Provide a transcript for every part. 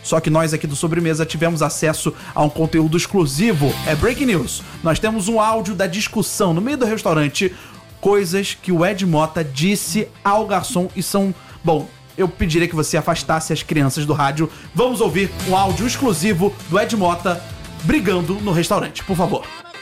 Só que nós aqui do Sobremesa tivemos acesso a um conteúdo exclusivo. É Breaking News. Nós temos um áudio da discussão no meio do restaurante, coisas que o Ed Mota disse ao garçom e são... Bom, eu pediria que você afastasse as crianças do rádio. Vamos ouvir um áudio exclusivo do Ed Mota brigando no restaurante, por favor.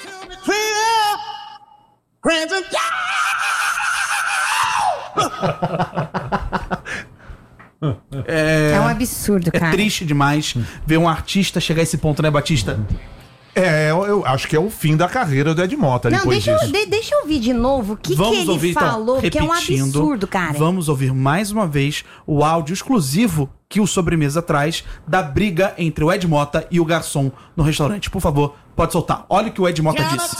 É um absurdo, cara. É triste demais ver um artista chegar a esse ponto, né, Batista? Eu acho que é o fim da carreira do Ed Mota depois disso. Deixa eu ouvir de novo o que ele falou, então, que é um absurdo, cara. Vamos ouvir mais uma vez o áudio exclusivo que o Sobremesa traz da briga entre o Ed Mota e o garçom no restaurante. Por favor, pode soltar. Olha o que o Ed Mota disse.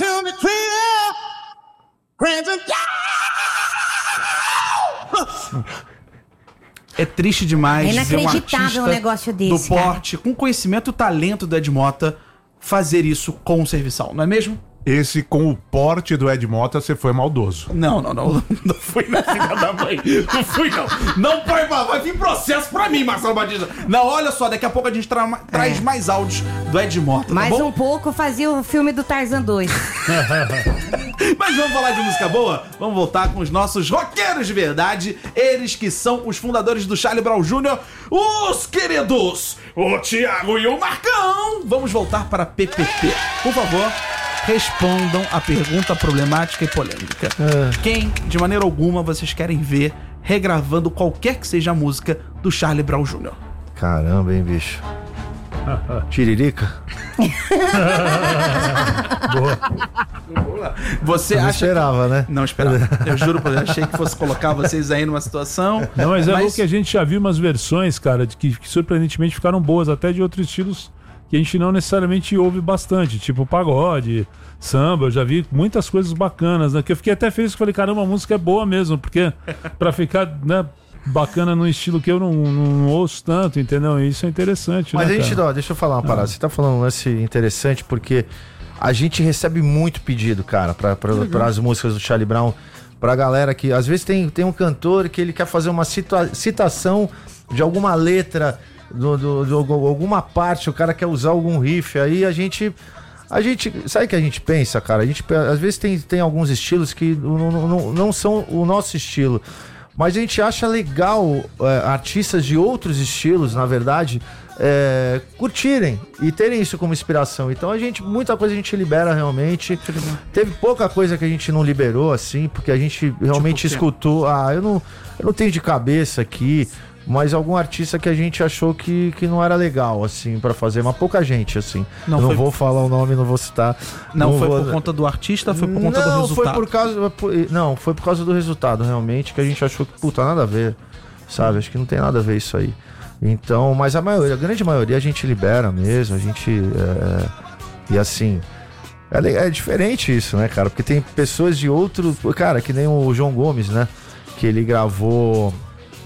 É triste demais ver um artista um negócio desse, do porte, com conhecimento e talento do Ed Mota, fazer isso com um serviçal, não é mesmo? Esse, com o porte do Ed Mota, você foi maldoso. Não fui na filha da mãe. Não fui, não. Não vai vir processo pra mim, Marcelo Batista. Não, olha só, daqui a pouco a gente traz mais áudios do Ed Mota, mais tá bom? Um pouco fazia o filme do Tarzan 2. Mas vamos falar de música boa? Vamos voltar com os nossos roqueiros de verdade. Eles que são os fundadores do Charlie Brown Jr., os queridos, o Thiago e o Marcão. Vamos voltar para PPP. Por favor, respondam a pergunta problemática e polêmica. Quem, de maneira alguma, vocês querem ver regravando qualquer que seja a música do Charlie Brown Jr.? Caramba, hein, bicho? Tiririca? Boa. Você acha? Não esperava, né? Não esperava. Eu juro por Deus, achei que fosse colocar vocês aí numa situação. Não, mas é louco que a gente já viu umas versões, cara, que surpreendentemente ficaram boas, até de outros estilos que a gente não necessariamente ouve bastante, tipo pagode, samba. Eu já vi muitas coisas bacanas, né? Que eu fiquei até feliz, que falei, caramba, a música é boa mesmo, porque pra ficar, né, bacana num estilo que eu não ouço tanto, entendeu? E isso é interessante, mas né, a gente, deixa eu falar uma parada. Você tá falando um lance interessante, porque a gente recebe muito pedido, cara, para as músicas do Charlie Brown, pra galera que às vezes tem um cantor que ele quer fazer uma citação de alguma letra, de alguma parte, o cara quer usar algum riff, aí a gente sabe o que a gente pensa, cara? A gente às vezes tem alguns estilos que não são o nosso estilo, mas a gente acha legal artistas de outros estilos, na verdade, curtirem e terem isso como inspiração. Então muita coisa a gente libera realmente. Teve pouca coisa que a gente não liberou, assim, porque a gente realmente escutou. Eu não tenho de cabeça aqui, mas algum artista que a gente achou que não era legal, assim, pra fazer, mas pouca gente, assim. Não vou falar o nome, não vou citar. Não foi por conta do artista, foi por conta do resultado? Foi por causa do resultado, realmente, que a gente achou que, puta, nada a ver, sabe? Acho que não tem nada a ver isso aí. Então, mas a grande maioria a gente libera mesmo, a gente... e assim... É diferente isso, né, cara? Porque tem pessoas de outro... Cara, que nem o João Gomes, né? Que ele gravou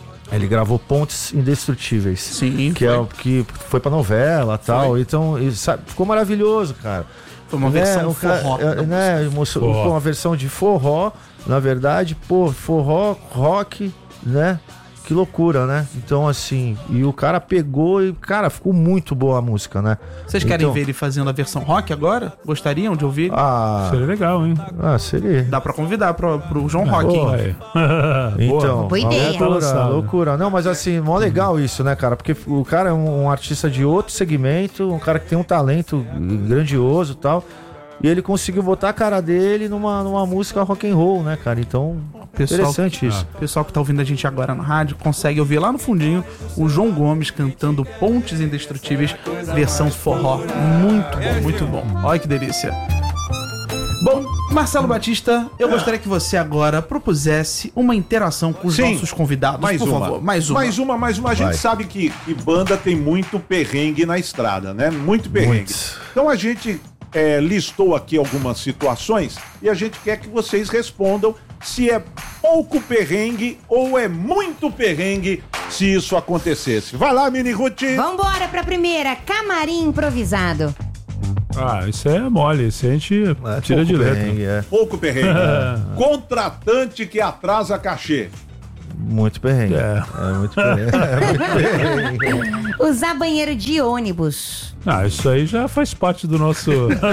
Pontes Indestrutíveis. Sim, que foi pra novela e tal. Então, sabe, ficou maravilhoso, cara. Foi uma versão forró. Uma versão de forró, na verdade, forró, rock, né? Que loucura, né? Então, assim, e o cara pegou e, cara, ficou muito boa a música, né? Vocês querem ver ele fazendo a versão rock agora? Gostariam de ouvir? Seria legal, hein? Seria. Dá pra convidar pro João Rock, hein? Então, boa ideia. Loucura. Não, mas assim, mó legal isso, né, cara? Porque o cara é um artista de outro segmento, um cara que tem um talento grandioso e tal. E ele conseguiu botar a cara dele numa música rock and roll, né, cara? Então, interessante isso. O pessoal que tá ouvindo a gente agora na rádio consegue ouvir lá no fundinho o João Gomes cantando Pontes Indestrutíveis, versão forró. Muito bom. Olha que delícia. Bom, Marcelo Batista, eu gostaria que você agora propusesse uma interação com os nossos convidados, por favor. Mais uma. A gente sabe que banda tem muito perrengue na estrada, né? Muito perrengue. Então a gente listou aqui algumas situações e a gente quer que vocês respondam se é pouco perrengue ou é muito perrengue se isso acontecesse. Vai lá, Mini Ruth! Vambora pra primeira, camarim improvisado. Isso é mole, isso a gente tira de letra. Pouco perrengue. Contratante que atrasa cachê. Muito perrengue. É. Muito perrengue. Usar banheiro de ônibus. Isso aí já faz parte do nosso...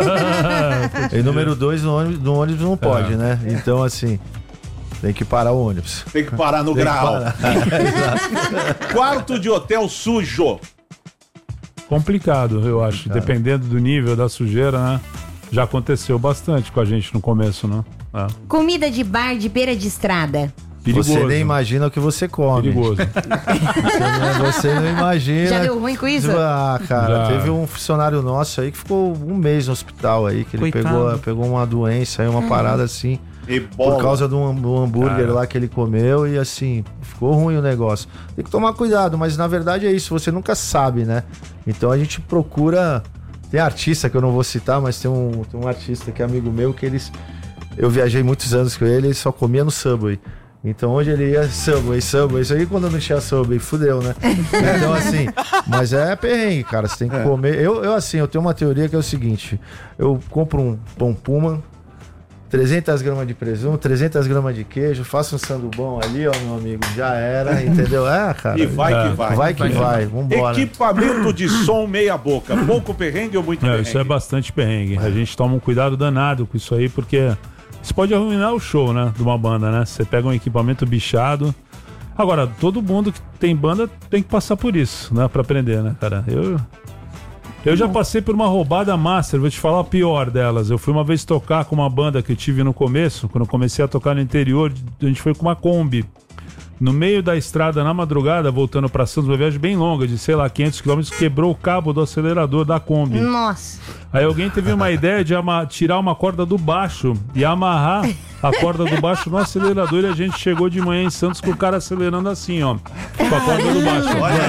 E número 2, no ônibus não pode, né? Então, assim, tem que parar o ônibus. Tem que parar no grau. Quarto de hotel sujo. Complicado, eu acho. Dependendo do nível da sujeira, né? Já aconteceu bastante com a gente no começo, né? Comida de bar de beira de estrada. Perigoso. Você nem imagina o que você come. Perigoso. Você não imagina. Já deu ruim com isso? Cara, Já. teve um funcionário nosso aí que ficou um mês no hospital aí, que ele pegou uma doença aí, uma parada assim, Ebola. por causa do hambúrguer Cara. lá que ele comeu e assim, ficou ruim o negócio. Tem que tomar cuidado, mas na verdade é isso, você nunca sabe, né? Então a gente procura... Tem artista que eu não vou citar, mas tem um artista que é amigo meu que eu viajei muitos anos com ele só comia no Subway. Então hoje ele ia Subway. Isso aí quando não tinha Subway, fudeu, né? Então assim, mas é perrengue, cara. Você tem que comer. Eu tenho uma teoria que é o seguinte: eu compro um pão Puma, 300 gramas de presunto, 300 gramas de queijo, faço um sandubão ali, ó, meu amigo, já era, entendeu? Cara. E vai que vai. Vai que vai, vambora. Equipamento de som meia boca. Pouco perrengue ou muito perrengue? Isso é bastante perrengue. A gente toma um cuidado danado com isso aí, porque isso pode arruinar o show, né? De uma banda, né? Você pega um equipamento bichado. Agora, todo mundo que tem banda tem que passar por isso, né? Pra aprender, né, cara? Eu já passei por uma roubada master, vou te falar a pior delas. Eu fui uma vez tocar com uma banda que eu tive no começo, quando eu comecei a tocar no interior, a gente foi com uma Kombi. No meio da estrada, na madrugada, voltando pra Santos, uma viagem bem longa, de, 500 km, quebrou o cabo do acelerador da Kombi. Nossa. Aí alguém teve uma ideia de tirar uma corda do baixo e amarrar a corda do baixo no acelerador, e a gente chegou de manhã em Santos com o cara acelerando assim, ó, com a corda do baixo.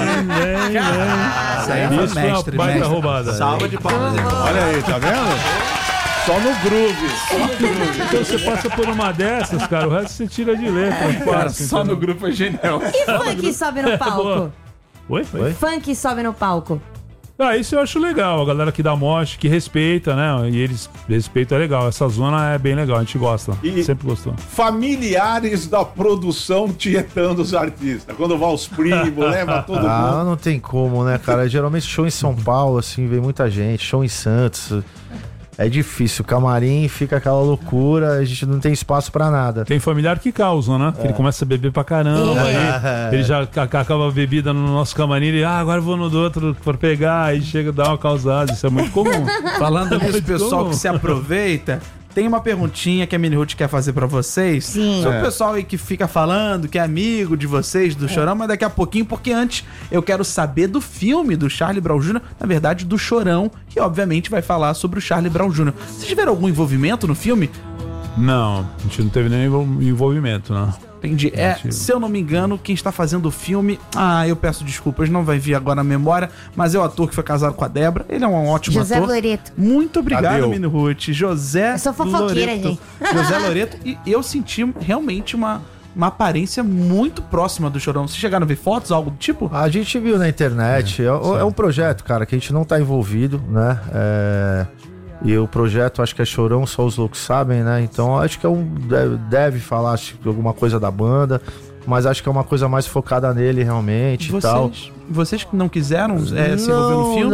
Isso aí Isso foi uma baita roubada. Salva de palmas. Olha aí, tá vendo? Só no groove. Então você passa por uma dessas, cara, o resto você tira de letra. Fácil, Só no entendeu? grupo é genial. E funk sobe no palco? boa. Oi? Funk sobe no palco. Isso eu acho legal, a galera que dá moche, que respeita, né? E eles respeitam, é legal. Essa zona é bem legal, a gente gosta. E- Sempre gostou. Familiares da produção tietando os artistas. Quando vai os primos, leva todo mundo. Não tem como, né, cara? Geralmente show em São Paulo, assim, vem muita gente. Show em Santos, é difícil. O camarim fica aquela loucura, a gente não tem espaço pra nada. Tem familiar que causa, né? Que ele começa a beber pra caramba, aí ele já acaba a bebida no nosso camarim, ele, agora eu vou no do outro pra pegar, aí chega a dar uma causada, isso é muito comum. Falando nisso, muito pessoal comum. que se aproveita, tem uma perguntinha que a Mini Ruth quer fazer pra vocês. Sim. Sobre o pessoal aí que fica falando, que é amigo de vocês, do Chorão, mas daqui a pouquinho, porque antes eu quero saber do filme do Charlie Brown Jr., na verdade do Chorão, que obviamente vai falar sobre o Charlie Brown Jr. Vocês tiveram algum envolvimento no filme? Não, a gente não teve nenhum envolvimento, né? Entendi. Se eu não me engano, quem está fazendo o filme... eu peço desculpas, não vai vir agora na memória, mas é o ator que foi casado com a Débora. Ele é um ótimo José ator. Loreto. Muito obrigado, Tadeu. Mini Ruth. José Eu sou fofoqueira, Loreto. gente. José Loreto. E eu senti realmente uma aparência muito próxima do Chorão. Vocês chegaram a ver fotos, algo do tipo? A gente viu na internet, é um projeto, cara, que a gente não tá envolvido, né? E o projeto, acho que é Chorão, só os loucos sabem, né? Então acho que deve falar acho, alguma coisa da banda, mas acho que é uma coisa mais focada nele realmente e tal. Vocês que não quiseram se envolver no filme?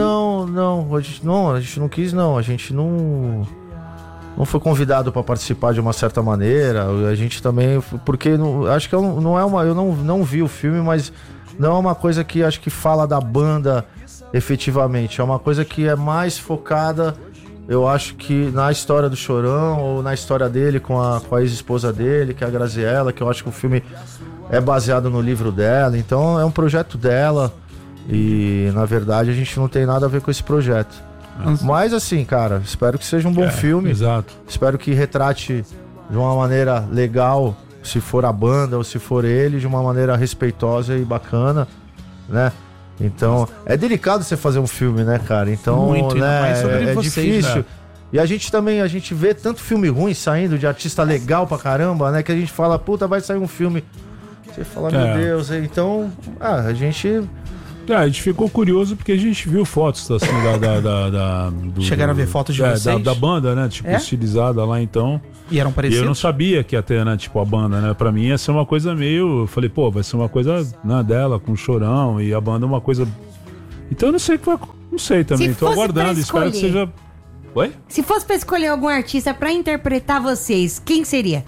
A gente não quis, não. A gente não foi convidado para participar de uma certa maneira. A gente também, porque acho que não é uma, eu não vi o filme, mas não é uma coisa que acho que fala da banda efetivamente. É uma coisa que é mais focada, eu acho que na história do Chorão ou na história dele com a ex-esposa dele, que é a Graziella, que eu acho que o filme é baseado no livro dela. Então é um projeto dela e na verdade a gente não tem nada a ver com esse projeto. Mas assim, cara, espero que seja um bom filme. Exato. Espero que retrate de uma maneira legal, se for a banda ou se for ele, de uma maneira respeitosa e bacana, né? Então, é delicado você fazer um filme, né, cara? Então, Muito, ainda mais sobre é vocês, difícil. né? E a gente vê tanto filme ruim saindo de artista legal pra caramba, né? Que a gente fala, puta, vai sair um filme. Você fala, meu Deus. Então, a gente A gente ficou curioso porque a gente viu fotos assim Chegaram a ver fotos de vocês? Da banda, né? Tipo, estilizada lá então. E eram parecidos? E eu não sabia que ia ter, né? Tipo, a banda, né? Pra mim ia ser uma coisa meio... Eu falei, pô, vai ser uma coisa, né, dela, com o Chorão, e a banda uma coisa... Então eu não sei o que vai... Não sei também, tô aguardando, espero que seja... Oi? Se fosse pra escolher algum artista pra interpretar vocês, quem seria?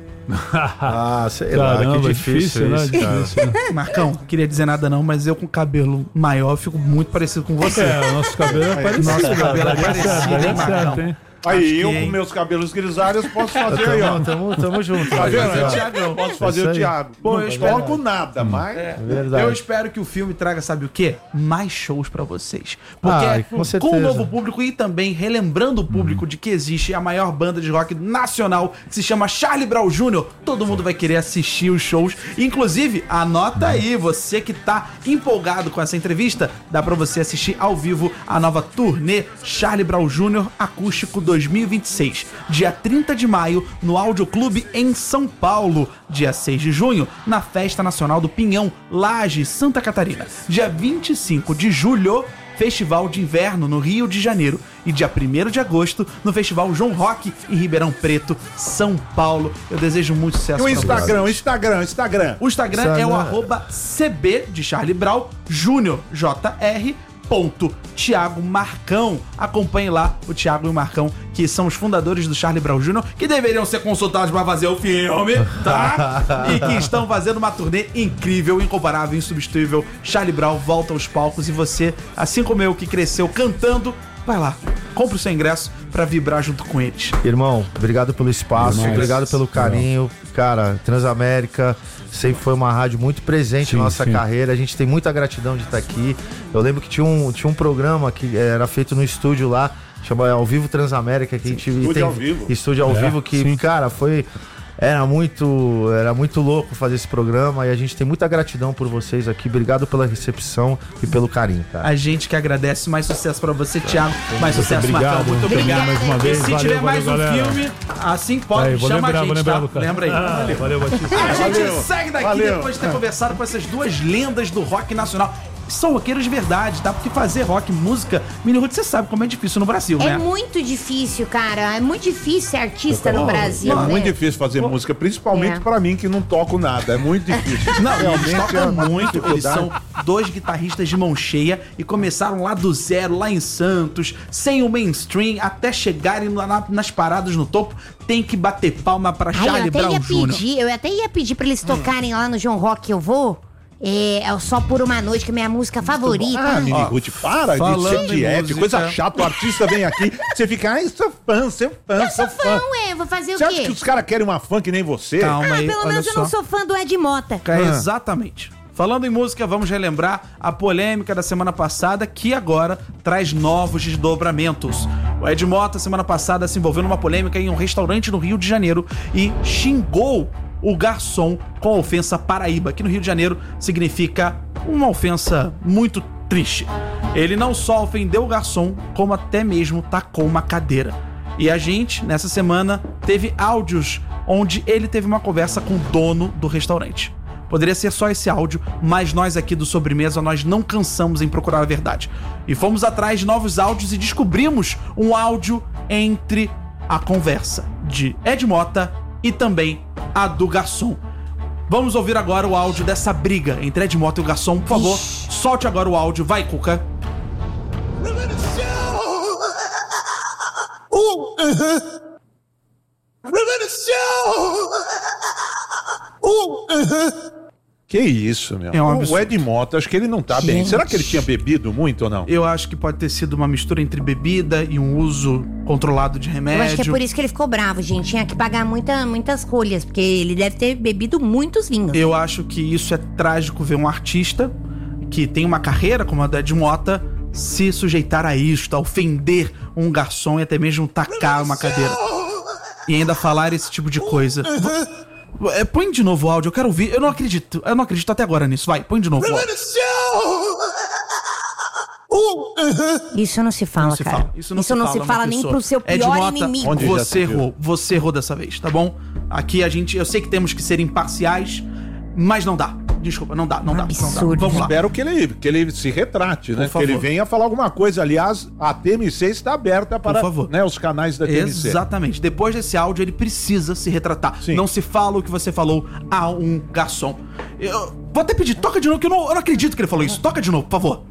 Sei lá, que difícil isso, né? Marcão, queria dizer nada não, mas eu com cabelo maior fico muito parecido com você. O nosso cabelo é parecido. Nosso cabelo é parecido, hein, Marcão? Aí eu com meus cabelos grisalhos posso fazer aí, ó. Tamo junto. Tá vendo? Thiagão. Posso fazer o Thiago. Bom, Não coloco nada, mas... Verdade. Eu espero que o filme traga, sabe o quê? Mais shows pra vocês. Porque com certeza. com o novo público e também relembrando o público de que existe a maior banda de rock nacional, que se chama Charlie Brown Jr., todo mundo vai querer assistir os shows. Inclusive, anota aí, você que tá empolgado com essa entrevista, dá pra você assistir ao vivo a nova turnê Charlie Brown Jr. Acústico 2026, dia 30 de maio, no Áudio Clube em São Paulo, dia 6 de junho, na Festa Nacional do Pinhão, Laje, Santa Catarina, dia 25 de julho, Festival de Inverno no Rio de Janeiro, e dia 1º de agosto, no Festival João Rock em Ribeirão Preto, São Paulo. Eu desejo muito sucesso. E o Instagram? O Instagram é o @CB de Charlie Brown Jr. JR. Thiago Marcão. Acompanhe lá o Thiago e o Marcão, que são os fundadores do Charlie Brown Jr., que deveriam ser consultados para fazer o filme, tá? E que estão fazendo uma turnê incrível, incomparável, insubstituível. Charlie Brown volta aos palcos e você, assim como eu que cresceu cantando, vai lá, compra o seu ingresso pra vibrar junto com eles. Irmão, obrigado pelo espaço, obrigado pelo carinho. Cara, Transamérica sempre foi uma rádio muito presente na nossa carreira. A gente tem muita gratidão de estar aqui. Eu lembro que tinha um programa que era feito no estúdio lá, chama Ao Vivo Transamérica, que a gente Estúdio ao vivo, que, cara, era muito louco fazer esse programa, e a gente tem muita gratidão por vocês aqui. Obrigado pela recepção e pelo carinho, cara. A gente que agradece. Mais sucesso pra você, Thiago. Mais sucesso, Marcão. Muito obrigado. Mais uma vez. E se tiver mais um filme, assim pode, chama a gente, tá? Lembra aí. Valeu, Batista. A gente segue daqui depois de ter conversado com essas duas lendas do rock nacional. São roqueiros de verdade, tá? Porque fazer rock, música, Mini Ruth, você sabe como é difícil no Brasil, né? É muito difícil, cara. É muito difícil ser artista no Brasil. É né? muito difícil fazer música, principalmente pra mim que não toco nada. É muito difícil. Não, eles tocam muito. Eles são dois guitarristas de mão cheia e começaram lá do zero, lá em Santos, sem o mainstream, até chegarem nas paradas no topo. Tem que bater palma pra Charlie Brown Jr. Eu até ia pedir pra eles tocarem lá no João Rock Eu Vou. É Só Por Uma Noite, que é minha música favorita. Mini Ruth, para de ser diete, coisa chata. O artista vem aqui, você fica, sou fã. Eu sou fã, vou fazer o quê? Você acha que os caras querem uma fã que nem você? Calma aí, pelo menos eu não sou fã do Ed Mota. Exatamente. Falando em música, vamos relembrar a polêmica da semana passada, que agora traz novos desdobramentos. O Ed Mota, semana passada, se envolveu numa polêmica em um restaurante no Rio de Janeiro e xingou o garçom com a ofensa Paraíba, que no Rio de Janeiro significa uma ofensa muito triste. Ele não só ofendeu o garçom, como até mesmo tacou uma cadeira. E a gente, nessa semana, teve áudios onde ele teve uma conversa com o dono do restaurante. Poderia ser só esse áudio, mas nós aqui do Sobremesa, nós não cansamos em procurar a verdade. E fomos atrás de novos áudios e descobrimos um áudio entre a conversa de Ed Mota e também a do garçom. Vamos ouvir agora o áudio dessa briga entre Ed Mota e o garçom. Por favor, solte agora o áudio. Vai, Cuca. Que isso, meu. É um absurdo. O Ed Mota, acho que ele não tá bem. Será que ele tinha bebido muito ou não? Eu acho que pode ter sido uma mistura entre bebida e um uso controlado de remédio. Eu acho que é por isso que ele ficou bravo, gente. Tinha que pagar muitas rolhas, porque ele deve ter bebido muitos vinhos. Eu acho que isso é trágico ver um artista que tem uma carreira como a da Ed Mota se sujeitar a isto, a ofender um garçom e até mesmo tacar uma cadeira. E ainda falar esse tipo de coisa. Põe de novo o áudio, eu quero ouvir. Eu não acredito até agora nisso. Vai, põe de novo o áudio. Isso não se fala, cara. Isso não se fala nem pro seu pior inimigo. Você errou dessa vez, tá bom? Aqui eu sei que temos que ser imparciais, mas não dá. Desculpa, não dá. Absurdo. Vamos lá. Espero que ele se retrate, né? Por favor. Que ele venha falar alguma coisa. Aliás, a TMC está aberta para, Por favor. né, os canais da TMC. Exatamente. Depois desse áudio, ele precisa se retratar. Sim. Não se fala o que você falou a um garçom. Eu vou até pedir, toca de novo, que eu não acredito que ele falou isso. Toca de novo, por favor.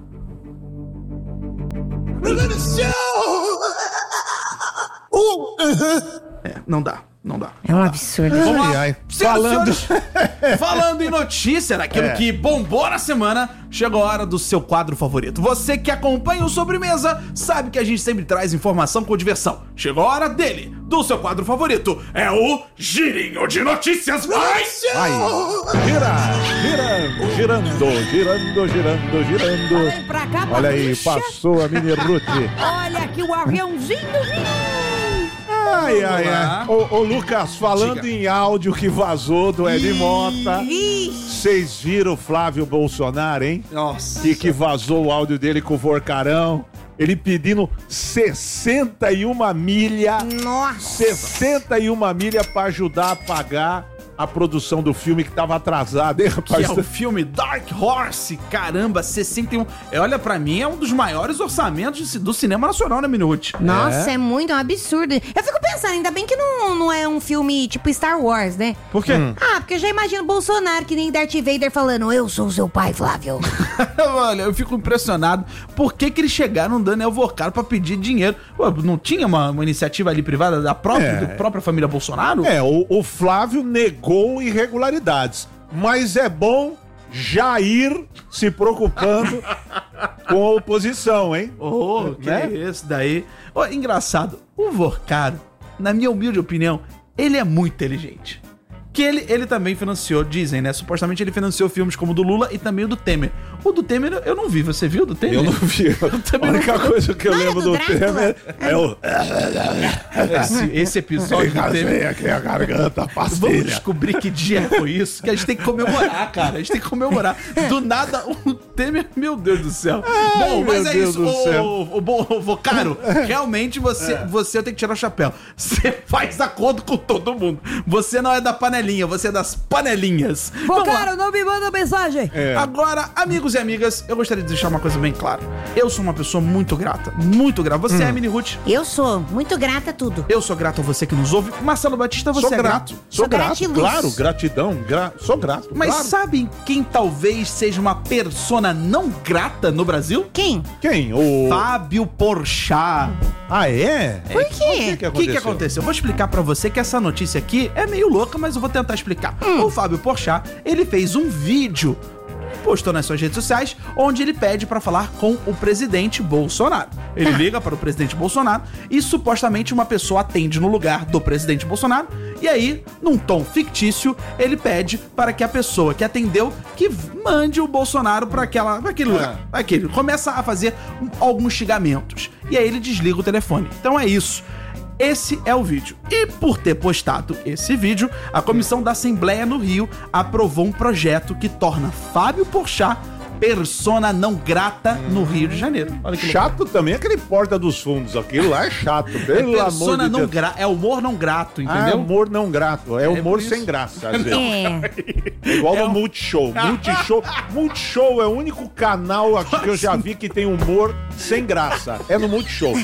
Não dá. É um absurdo. Vamos lá. ai. Senhoras e senhores, falando em notícia, daquilo que bombou na semana, chegou a hora do seu quadro favorito. Você que acompanha o Sobremesa sabe que a gente sempre traz informação com diversão. Chegou a hora dele, do seu quadro favorito. É o Girinho de Notícias. Vai! Vai! Girando. Vem pra cá, Olha aí, Patrícia. passou a Mini Ruth. Olha aqui o aviãozinho. Ai. lá. Ô, Lucas, falando Diga. em áudio que vazou do Ed Mota, Vixe. vocês viram o Flávio Bolsonaro, hein? Nossa. Que vazou o áudio dele com o Vorcarão. Ele pedindo 61 milha. Nossa. 61 milha pra ajudar a pagar a produção do filme que tava atrasada, hein, Que rapaz? é o filme Dark Horse. Caramba, 61. Olha, pra mim é um dos maiores orçamentos do cinema nacional, né, Minuti? Nossa, é muito um absurdo. Eu fico pensando, ainda bem que não é um filme tipo Star Wars, né? Por quê? Ah, porque eu já imagino Bolsonaro que nem Darth Vader falando, eu sou seu pai, Flávio. Olha, eu fico impressionado. Por que eles chegaram no Daniel Vorcaro pra pedir dinheiro? Pô, não tinha uma iniciativa ali privada da própria família Bolsonaro? O Flávio negou irregularidades, mas é bom Jair se preocupando com a oposição, hein? Oh, que Né? é esse daí? Oh, engraçado, o Vorcaro, na minha humilde opinião, ele é muito inteligente. Que ele também financiou, dizem, né? Supostamente ele financiou filmes como o do Lula e também o do Temer. O do Temer eu não vi, você viu o do Temer? Eu não vi. também A única não vi. coisa que eu Não era lembro do do Drácula? Temer é o... Esse episódio do Temer. Engasguei aqui a garganta, Vamos pastilha. descobrir que dia foi isso, que a gente tem que comemorar, cara. A gente tem que comemorar. Do nada, o Temer, meu Deus do céu. Bom, mas meu é Deus isso, do céu. o Vocaro. Realmente você tem que tirar o chapéu. Você faz acordo com todo mundo. Você não é da panelinha, você é das panelinhas. Vamos lá. não me manda mensagem. Agora, amigos e amigas, eu gostaria de deixar uma coisa bem clara. Eu sou uma pessoa muito grata. Muito grata. Você é, Mini Ruth? Eu sou muito grata a tudo. Eu sou grato a você que nos ouve. Marcelo Batista, você Sou é grato. grato? Sou grato, gratiluz. claro. Gratidão. Sou grato, Mas claro. sabem quem talvez seja uma persona não grata no Brasil? Quem? Quem? O... Fábio Porchat. Ah, é? Por quê? O que aconteceu? Eu vou explicar pra você que essa notícia aqui é meio louca, mas eu vou tentar explicar. O Fábio Porchat, ele fez um vídeo, postou nas suas redes sociais, onde ele pede pra falar com o presidente Bolsonaro. Ele liga para o presidente Bolsonaro e supostamente uma pessoa atende no lugar do presidente Bolsonaro. E aí, num tom fictício, ele pede para que a pessoa que atendeu que mande o Bolsonaro para aquele lugar. Ele começa a fazer alguns xingamentos. E aí ele desliga o telefone. Então é isso. Esse é o vídeo. E por ter postado esse vídeo, a Comissão da Assembleia no Rio aprovou um projeto que torna Fábio Porchat persona não grata no Rio de Janeiro. Olha que loucura. Chato também aquele Porta dos Fundos. Aquilo lá é chato, pelo amor Persona de não Deus. grata. É humor não grato, Ah, entendeu? humor não grato. É humor por isso. sem graça, às vezes. É. Igual no Multishow. Multishow é o único canal aqui que eu já vi que tem humor sem graça. É no Multishow.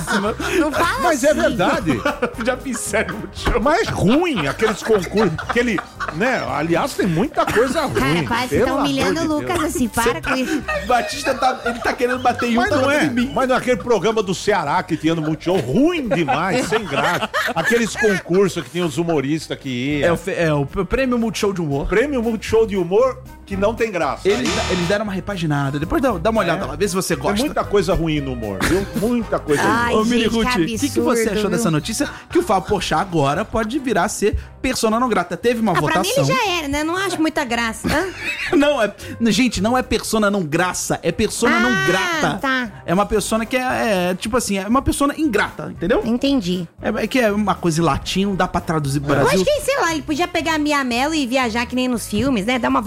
Não fala Mas é verdade. Já pensei no show. Mas ruim, aqueles concursos. Aquele, né? Aliás, tem muita coisa ruim. Cara, quase pelo tá humilhando amor o de Lucas Deus. assim, para com isso. Batista ele tá querendo bater em um, Mas tá não batendo é. em mim. Mas naquele programa do Ceará que tinha no Multishow, ruim demais, sem graça. Aqueles concursos que tinha os humoristas que iam. É o prêmio Multishow de humor. Prêmio Multishow de humor que não tem graça. Eles deram uma repaginada. Depois dá uma olhada lá, vê se você Tem gosta. muita coisa ruim no humor, viu? Muita coisa Ai, ruim. Ô, Mini gente, que Ruth, o que absurdo, você achou viu? dessa notícia? Que o Fábio Porchat agora pode virar a ser persona não grata. Teve uma Ah, pra mim votação. ele já era, né? Não acho muita graça. Hã? Não, gente, não é persona não graça, é persona não Ah, grata. tá. É uma persona que tipo assim, é uma persona ingrata, entendeu? Entendi. É que é uma coisa em latim, não dá pra traduzir pro Eu Brasil. acho que, sei lá, ele podia pegar a Mia Mello e viajar que nem nos filmes, né? Dar uma voltinha por aí.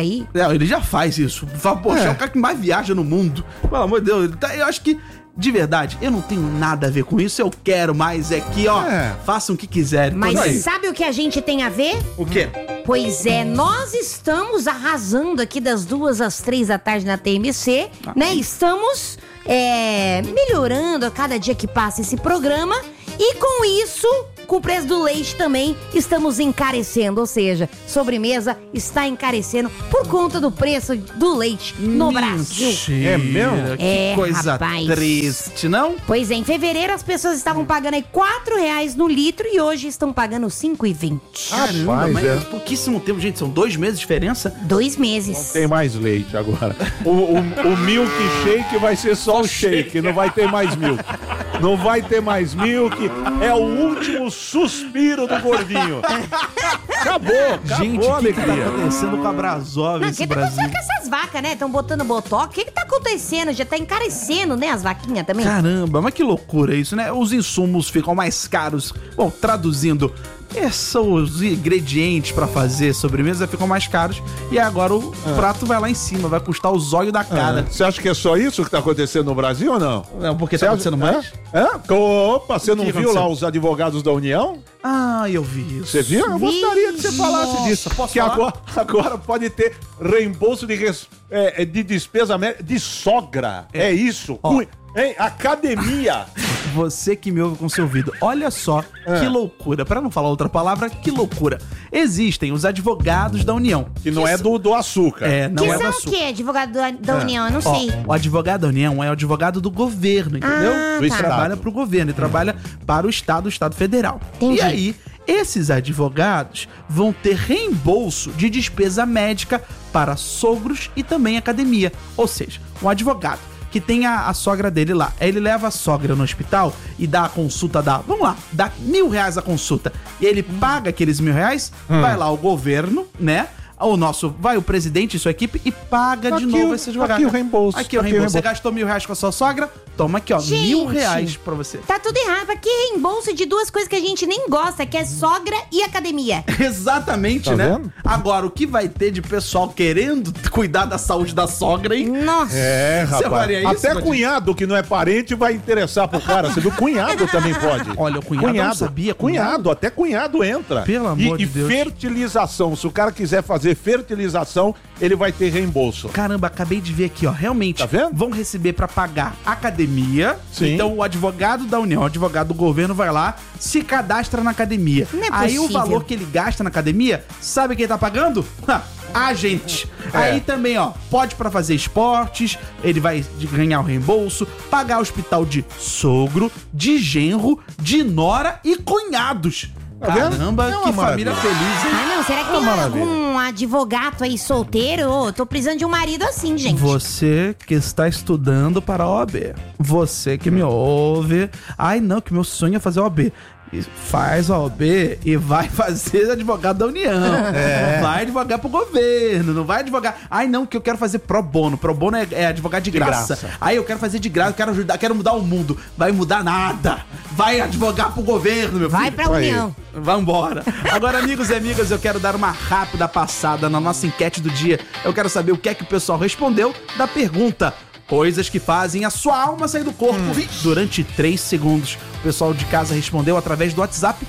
aí. Não, ele já faz isso. Fala, poxa, é o cara que mais viaja no mundo. Pelo amor de Deus, eu acho que, de verdade, eu não tenho nada a ver com isso. Eu quero mais que, ó, façam o que quiserem. Mas Aí. sabe o que a gente tem a ver? O quê? Pois é, nós estamos arrasando aqui das 2 às 3 da tarde na TMC, né? Estamos melhorando a cada dia que passa esse programa e com isso, com o preço do leite também, estamos encarecendo, ou seja, sobremesa está encarecendo por conta do preço do leite no Brasil. Mentira, É mesmo? Que coisa rapaz. triste, não? Pois é, em fevereiro as pessoas estavam pagando aí R$4 no litro e hoje estão pagando R$5,20. Caramba, Rapaz, mas é. pouquíssimo tempo, gente. São 2 meses de diferença. 2 meses. Tem mais leite agora. O milkshake vai ser só o shake, não vai ter mais milk. Não vai ter mais milk. É o último suspiro do gordinho. Acabou Gente, a o que tá alegria. acontecendo com a Brasov, Não, o esse que tá Brasil? acontecendo com essas vacas, né? Estão botando botox. O que tá acontecendo? Já tá encarecendo, né? As vaquinhas também. Caramba, mas que loucura isso, né? Os insumos ficam mais caros. Bom, traduzindo, são os ingredientes pra fazer sobremesa ficam mais caros. E agora o prato vai lá em cima, vai custar o zóio da cara. Você acha que é só isso que tá acontecendo no Brasil ou não? Não, porque Você tá acha- acontecendo mais? Opa, você não que viu aconteceu? lá os advogados da União? Ah, eu vi isso. Você viu? Eu gostaria que você falasse Nossa, disso. posso Que falar? agora pode ter reembolso de despesa médica de sogra. É isso. Ó. Hein? Academia. Você que me ouve com seu ouvido, olha só que loucura. Pra não falar outra palavra, que loucura. Existem os advogados da União. Que não é do açúcar. Não que é são da o sua. quê? Advogado da União? Eu não Ó, sei. o advogado da União é o advogado do governo, entendeu? Ah, Do tá. Estado. Trabalha pro governo e trabalha para o Estado Federal. Entendi. E aí, esses advogados vão ter reembolso de despesa médica para sogros e também academia. Ou seja, um advogado que tem a sogra dele lá, ele leva a sogra no hospital e dá a consulta, dá R$1.000 a consulta, e ele paga aqueles R$1.000, vai lá o governo, né? Vai o presidente e sua equipe e paga de novo esse advogado. aqui o reembolso. Aqui o reembolso. Você gastou R$1.000 com a sua sogra, toma aqui, ó, Gente. R$1.000 pra você. Tá tudo errado. Aqui reembolso de 2 coisas que a gente nem gosta, que é sogra e academia. Exatamente, Tá né? vendo? Agora, o que vai ter de pessoal querendo cuidar da saúde da sogra, hein? Nossa. É, Você rapaz. faria isso, Até Godinho? cunhado que não é parente vai interessar pro cara. Você viu? Cunhado também pode. Olha, o cunhado eu não sabia, Cunhado, até cunhado entra. Pelo amor de E Deus. fertilização. Se o cara quiser fazer fertilização, ele vai ter reembolso. Caramba, acabei de ver aqui, ó. Realmente, Tá vendo? vão receber pra pagar academia. Sim. Então, o advogado da União, o advogado do governo vai lá, se cadastra na academia. Não é Aí o possível. valor que ele gasta na academia, sabe quem tá pagando? A gente. Aí também, ó, pode pra fazer esportes, ele vai ganhar o reembolso, pagar hospital de sogro, de genro, de nora e cunhados. Tá vendo? Caramba, É uma que família maravilha. feliz, hein? Ah, não. Será que tem maravilha. algum advogado aí solteiro? Ô, tô precisando de um marido assim, gente. Você que está estudando para a OAB. Você que me ouve. Ai, não, que meu sonho é fazer a OAB. E faz a OAB e vai fazer advogado da União. Vai advogar pro governo, não vai advogar. Ai, não, que eu quero fazer pro bono. Pro bono é advogar de graça. graça. Aí eu quero fazer de graça, eu quero ajudar, quero mudar o mundo. Vai mudar nada. Vai advogar pro governo, meu Vai filho. pra União. Vambora. Agora, amigos e amigas, eu quero dar uma rápida passada na nossa enquete do dia. Eu quero saber o que é que o pessoal respondeu da pergunta: coisas que fazem a sua alma sair do corpo durante 3 segundos. O pessoal de casa respondeu através do WhatsApp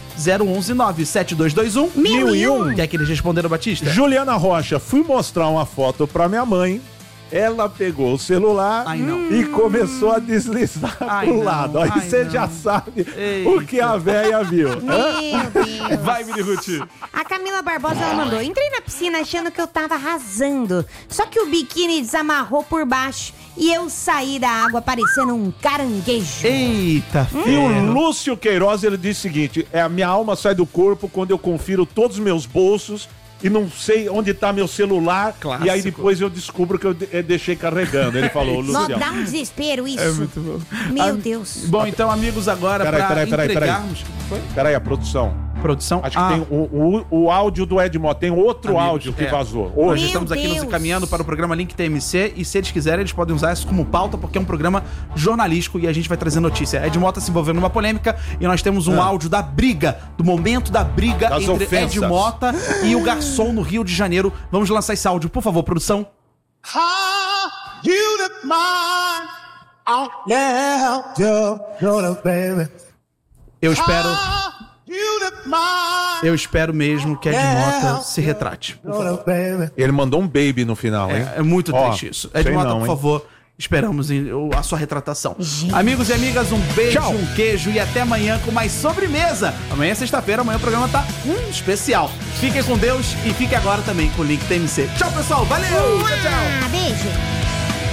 011-97221-1001. O que é que eles responderam, Batista? Juliana Rocha, fui mostrar uma foto pra minha mãe. Ela pegou o celular Ai, não. e começou a deslizar Ai, pro não. lado. Aí Ai, você não. já sabe Eita. o que a véia viu. Meu Deus. Vai, Mini Ruth. A Camila Barbosa, ela mandou: entrei na piscina achando que eu tava arrasando. Só que o biquíni desamarrou por baixo e eu saí da água parecendo um caranguejo. Eita, E o ferro. Lúcio Queiroz, ele disse o seguinte: a minha alma sai do corpo quando eu confiro todos os meus bolsos e não sei onde tá meu celular. Clássico. E aí depois eu descubro que eu deixei carregando. Ele falou, Nossa, Luciano. dá um desespero isso. É muito bom. Meu Deus. Bom, então, amigos, agora Peraí, pra peraí. entregarmos... Foi? Peraí, a produção. Produção? Acho que tem o áudio do Ed Mota. Tem outro Amigos, áudio que vazou. Hoje Meu estamos aqui nos Deus. encaminhando para o programa Link TMC e se eles quiserem, eles podem usar isso como pauta, porque é um programa jornalístico e a gente vai trazer notícia. Ed Mota se envolvendo numa polêmica e nós temos um áudio da briga, do momento da briga Das entre ofensas. Ed Mota e o garçom no Rio de Janeiro. Vamos lançar esse áudio, por favor, produção. Eu espero mesmo que Ed Mota se retrate. Ele mandou um baby no final, hein? É muito Ó, triste isso. Ed sei Mota, não, por hein? favor, esperamos a sua retratação. Gente. Amigos e amigas, um beijo, Tchau. um queijo e até amanhã com mais sobremesa. Amanhã é sexta-feira, amanhã o programa tá especial. Fiquem com Deus e fiquem agora também com o Link TMC. Tchau, pessoal. Valeu! Tchau, tchau. Beijo.